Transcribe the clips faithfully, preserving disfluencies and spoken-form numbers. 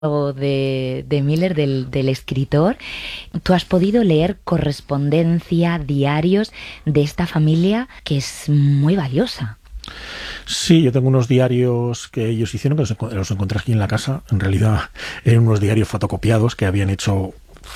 de, de Miller, del, del escritor, tú has podido leer correspondencia, diarios de esta familia que es muy valiosa. Sí, yo tengo unos diarios que ellos hicieron, que los, los encontré aquí en la casa. En realidad eran unos diarios fotocopiados que habían hecho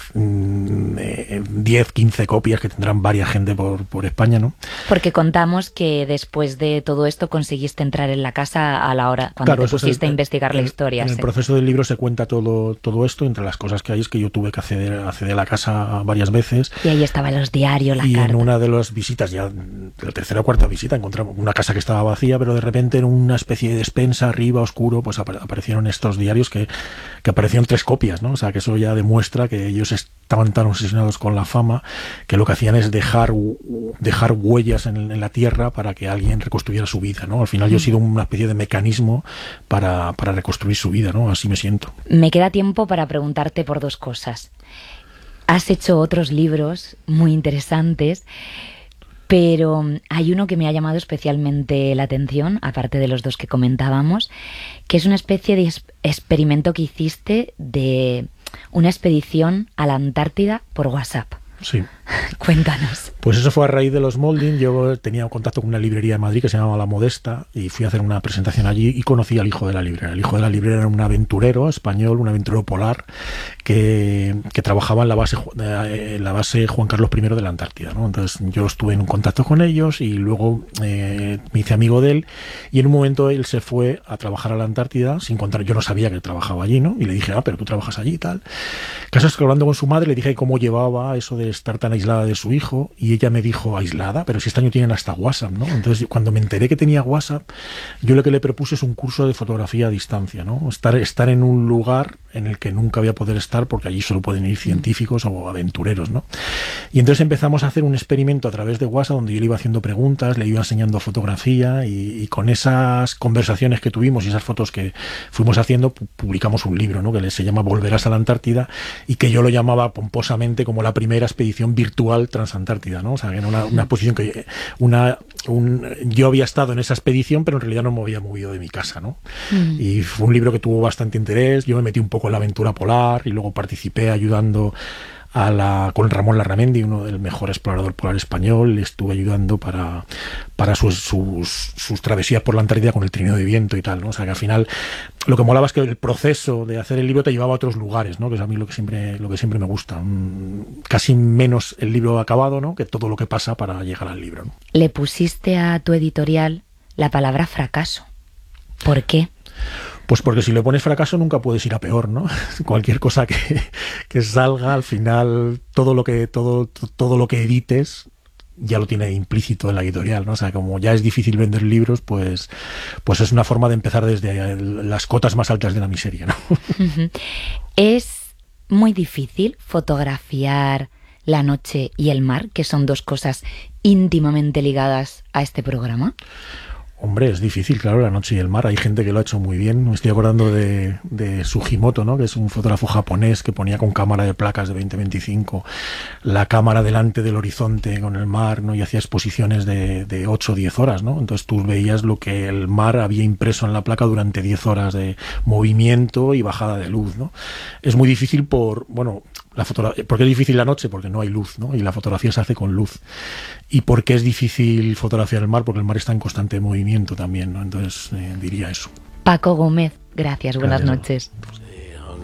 mmm, eh, diez, quince copias, que tendrán varias gente por, por España, ¿no? Porque contamos que después de todo esto conseguiste entrar en la casa a la hora, cuando Claro, te eso es pusiste el, a investigar el, la historia. En el sí. proceso del libro se cuenta todo, todo esto. Entre las cosas que hay es que yo tuve que acceder, acceder a la casa varias veces. Y ahí estaban los diarios, la y carta. En una de las visitas, ya la tercera o cuarta visita, encontramos una casa que estaba vacía, pero de repente en una especie de despensa arriba, oscuro, pues aparecieron estos diarios que, que aparecieron tres copias, ¿no? O sea, que eso ya demuestra que ellos estaban tan obsesionados con la fama que lo que hacían es dejar, dejar huellas en, en la tierra para que alguien reconstruyera su vida, ¿no? Al final yo he sido una especie de mecanismo para, para reconstruir su vida, ¿no? Así me siento. Me queda tiempo para preguntarte por dos cosas. Has hecho otros libros muy interesantes, pero hay uno que me ha llamado especialmente la atención, aparte de los dos que comentábamos, que es una especie de experimento que hiciste de una expedición a la Antártida por WhatsApp. Sí. Cuéntanos. Pues eso fue a raíz de los Molding. Yo tenía contacto con una librería de Madrid que se llamaba La Modesta y fui a hacer una presentación allí y conocí al hijo de la librera. El hijo de la librera era un aventurero español, un aventurero polar que, que trabajaba en la base en la base Juan Carlos primero de la Antártida, ¿no? Entonces yo estuve en contacto con ellos y luego eh, me hice amigo de él y en un momento él se fue a trabajar a la Antártida sin contar. Yo no sabía que él trabajaba allí, ¿no? Y le dije, ah, pero tú trabajas allí y tal. El caso es que hablando con su madre le dije cómo llevaba eso de estar tan aislada de su hijo y ella me dijo, aislada, pero si este año tienen hasta WhatsApp, ¿no? Entonces cuando me enteré que tenía WhatsApp, yo lo que le propuse es un curso de fotografía a distancia, ¿no? Estar, estar en un lugar en el que nunca voy a poder estar porque allí solo pueden ir científicos o aventureros, ¿no? Y entonces empezamos a hacer un experimento a través de WhatsApp donde yo le iba haciendo preguntas, le iba enseñando fotografía y, y con esas conversaciones que tuvimos y esas fotos que fuimos haciendo publicamos un libro, ¿no? Que se llama Volverás a la Antártida y que yo lo llamaba pomposamente como la primera expedición virtual transantártida, ¿no? O sea, que era una, una exposición que una, un, yo había estado en esa expedición, pero en realidad no me había movido de mi casa, ¿no? Mm. Y fue un libro que tuvo bastante interés. Yo me metí un poco en la aventura polar y luego participé ayudando a la, con Ramón Larramendi, uno del mejor explorador polar español. Le estuve ayudando para, para sus, sus, sus travesías por la Antártida con el trineo de viento y tal, ¿no? O sea, que al final lo que molaba es que el proceso de hacer el libro te llevaba a otros lugares, ¿no? Que es a mí lo que siempre, lo que siempre me gusta. Casi menos el libro acabado, ¿no? Que todo lo que pasa para llegar al libro, ¿no? Le pusiste a tu editorial la palabra fracaso. ¿Por qué? Pues porque si le pones fracaso nunca puedes ir a peor, ¿no? Cualquier cosa que, que salga, al final todo lo que todo todo lo que edites ya lo tiene implícito en la editorial, ¿no? O sea, como ya es difícil vender libros, pues pues es una forma de empezar desde las cotas más altas de la miseria, ¿no? Es muy difícil fotografiar la noche y el mar, que son dos cosas íntimamente ligadas a este programa. Hombre, es difícil, claro, la noche y el mar. Hay gente que lo ha hecho muy bien. Me estoy acordando de, de Sugimoto, ¿no? Que es un fotógrafo japonés que ponía con cámara de placas de veinte veinticinco la cámara delante del horizonte con el mar, ¿no? Y hacía exposiciones de, de ocho o diez horas, ¿no? Entonces tú veías lo que el mar había impreso en la placa durante diez horas de movimiento y bajada de luz, ¿no? Es muy difícil por, bueno, la fotografía, ¿por qué es difícil la noche? Porque no hay luz, ¿no? Y la fotografía se hace con luz. ¿Y por qué es difícil fotografiar el mar? Porque el mar está en constante movimiento también, ¿no? Entonces eh, diría eso. Paco Gómez, gracias, buenas Gracias. noches. Pues,